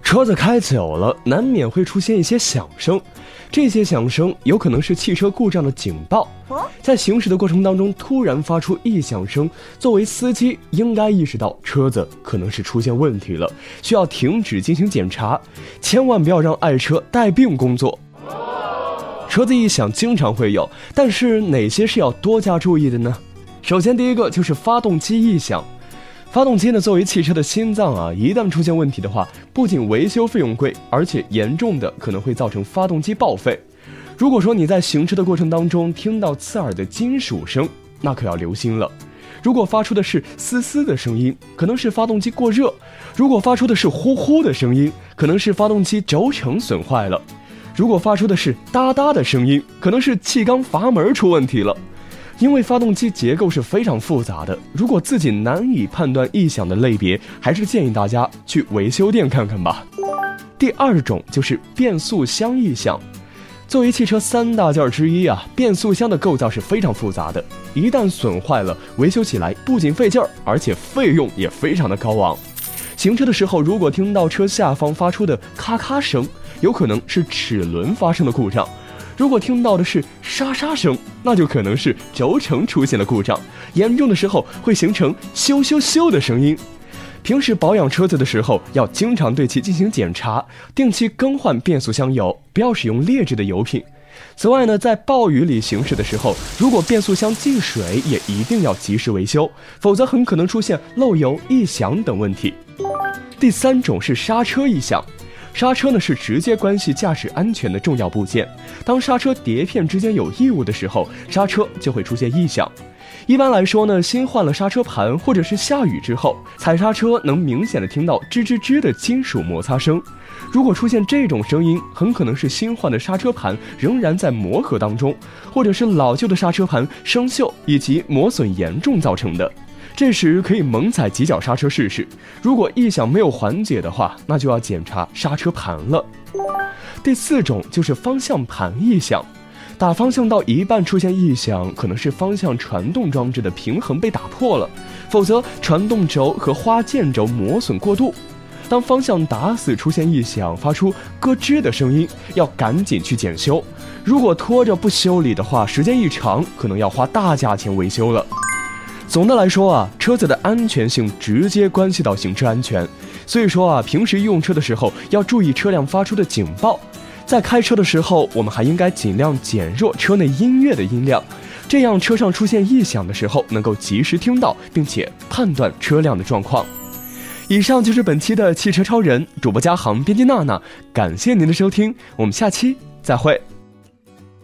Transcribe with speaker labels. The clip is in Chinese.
Speaker 1: 车子开久了，难免会出现一些响声，这些响声有可能是汽车故障的警报。在行驶的过程当中突然发出异响声，作为司机应该意识到车子可能是出现问题了，需要停止进行检查，千万不要让爱车带病工作。车子异响经常会有，但是哪些是要多加注意的呢？首先第一个就是发动机异响。发动机呢，作为汽车的心脏啊，一旦出现问题的话，不仅维修费用贵，而且严重的可能会造成发动机报废。如果说你在行车的过程当中听到刺耳的金属声，那可要留心了。如果发出的是嘶嘶的声音，可能是发动机过热；如果发出的是呼呼的声音，可能是发动机轴承损坏了；如果发出的是哒哒的声音，可能是气缸阀门出问题了。因为发动机结构是非常复杂的，如果自己难以判断异响的类别，还是建议大家去维修店看看吧。第二种就是变速箱异响。作为汽车三大件之一啊，变速箱的构造是非常复杂的，一旦损坏了，维修起来不仅费劲儿，而且费用也非常的高昂。行车的时候，如果听到车下方发出的咔咔声，有可能是齿轮发生了故障。如果听到的是沙沙声，那就可能是轴承出现了故障，严重的时候会形成咻咻咻的声音。平时保养车子的时候，要经常对其进行检查，定期更换变速箱油，不要使用劣质的油品。此外呢，在暴雨里行驶的时候，如果变速箱进水，也一定要及时维修，否则很可能出现漏油、异响等问题。第三种是刹车异响。刹车呢是直接关系驾驶安全的重要部件，当刹车碟片之间有异物的时候，刹车就会出现异响。一般来说呢，新换了刹车盘或者是下雨之后，踩刹车能明显的听到吱吱吱的金属摩擦声。如果出现这种声音，很可能是新换的刹车盘仍然在磨合当中，或者是老旧的刹车盘生锈以及磨损严重造成的。这时可以猛踩几脚刹车试试，如果异响没有缓解的话，那就要检查刹车盘了。第四种就是方向盘异响。打方向到一半出现异响，可能是方向传动装置的平衡被打破了，否则传动轴和花键轴磨损过度。当方向打死出现异响，发出咯吱的声音，要赶紧去检修。如果拖着不修理的话，时间一长，可能要花大价钱维修了。总的来说啊，车子的安全性直接关系到行车安全，所以说啊，平时用车的时候要注意车辆发出的警报。在开车的时候，我们还应该尽量减弱车内音乐的音量，这样车上出现异响的时候能够及时听到，并且判断车辆的状况。以上就是本期的汽车超人，主播嘉航，编辑娜娜，感谢您的收听，我们下期再会。